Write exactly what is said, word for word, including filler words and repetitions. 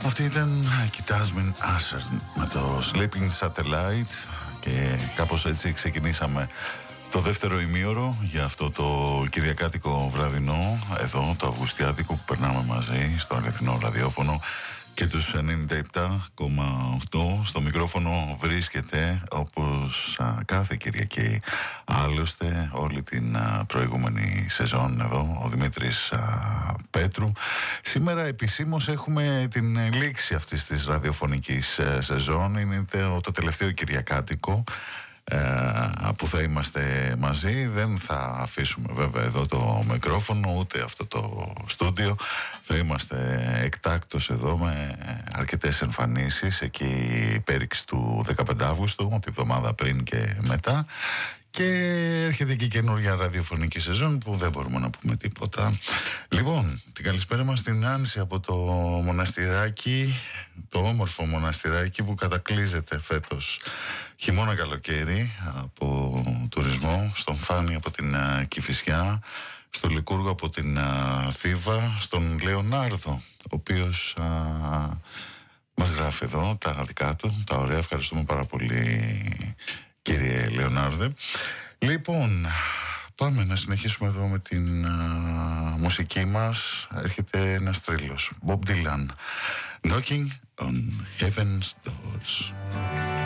Αυτή ήταν Κοιτάσμιν Άσερ με το Sleeping Satellite και κάπως έτσι ξεκινήσαμε το δεύτερο ημίωρο για αυτό το κυριακάτικο βραδινό, εδώ το Αυγουστιάτικο που περνάμε μαζί στο αληθινό ραδιόφωνο και τους ενενήντα επτά κόμμα οκτώ. Στο μικρόφωνο βρίσκεται, όπως α, κάθε Κυριακή άλλωστε όλη την α, προηγούμενη σεζόν, εδώ ο Δημήτρης α, Πέτρου. Σήμερα επισήμως έχουμε την λήξη αυτής της ραδιοφωνικής ε, σεζόν. Είναι το, το τελευταίο Κυριακάτικο που θα είμαστε μαζί. Δεν θα αφήσουμε βέβαια εδώ το μικρόφωνο ούτε αυτό το στούντιο. Θα είμαστε εκτάκτως εδώ με αρκετές εμφανίσεις εκεί πέριξη του δεκαπέντε Αυγούστου, τη βδομάδα πριν και μετά. Και έρχεται και η καινούργια ραδιοφωνική σεζόν που δεν μπορούμε να πούμε τίποτα. Λοιπόν, την καλησπέρα μας στην Άνση από το μοναστηράκι, το όμορφο μοναστηράκι που κατακλείζεται φέτος χειμώνα καλοκαίρι από τουρισμό, στον Φάνη από την uh, Κηφισιά, στο Λικούργο από την uh, Θήβα, στον Λεωνάρδο, ο οποίος uh, μας γράφει εδώ τα δικά του, τα ωραία. Ευχαριστούμε πάρα πολύ, κύριε Λεωνάρδε. Λοιπόν, πάμε να συνεχίσουμε εδώ με την α, μουσική μας. Έρχεται ένας τρίλος, Bob Dylan, Knocking on Heaven's Doors.